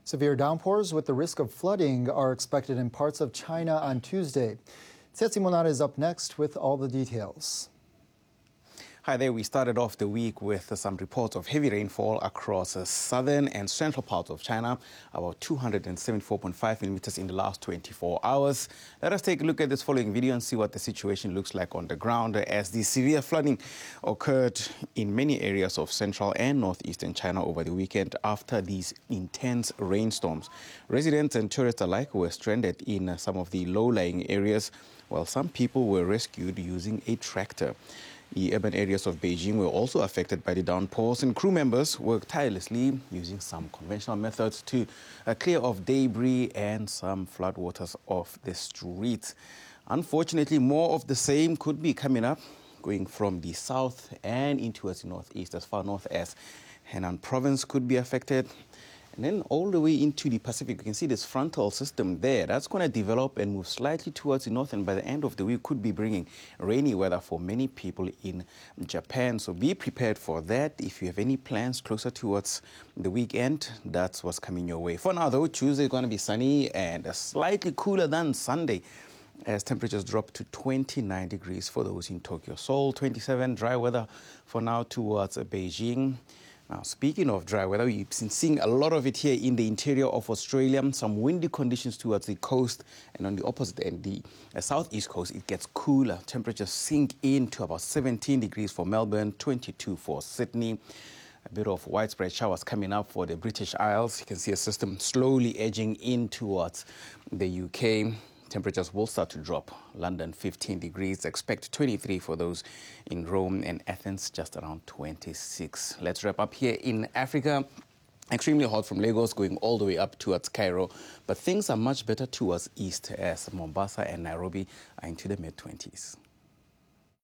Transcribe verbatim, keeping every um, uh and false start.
Severe downpours with the risk of flooding are expected in parts of China on Tuesday. Setsi Monada is up next with all the details. Hi there. We started off the week with some reports of heavy rainfall across the southern and central parts of China, about two hundred seventy-four point five millimeters in the last twenty-four hours. Let us take a look at this following video and see what the situation looks like on the ground as the severe flooding occurred in many areas of central and northeastern China over the weekend after these intense rainstorms. Residents and tourists alike were stranded in some of the low-lying areas, while some people were rescued using a tractor. The urban areas of Beijing were also affected by the downpours, and crew members worked tirelessly using some conventional methods to uh, clear off debris and some floodwaters off the streets. Unfortunately, more of the same could be coming up, going from the south and into the northeast, as far north as Henan province could be affected. And then all the way into the Pacific, you can see this frontal system there. That's going to develop and move slightly towards the north, and by the end of the week could be bringing rainy weather for many people in Japan. So be prepared for that. If you have any plans closer towards the weekend, that's what's coming your way. For now, though, Tuesday is going to be sunny and slightly cooler than Sunday, as temperatures drop to twenty-nine degrees for those in Tokyo. Seoul, twenty-seven, dry weather for now towards Beijing. Now, speaking of dry weather, we've been seeing a lot of it here in the interior of Australia. Some windy conditions towards the coast, and on the opposite end, the uh, southeast coast, it gets cooler. Temperatures sink in to about seventeen degrees for Melbourne, twenty-two for Sydney. A bit of widespread showers coming up for the British Isles. You can see a system slowly edging in towards the U K. Temperatures will start to drop. London, fifteen degrees. Expect twenty-three for those in Rome, and Athens, just around twenty-six. Let's wrap up here in Africa. Extremely hot from Lagos going all the way up towards Cairo. But things are much better towards east as Mombasa and Nairobi are into the mid twenties.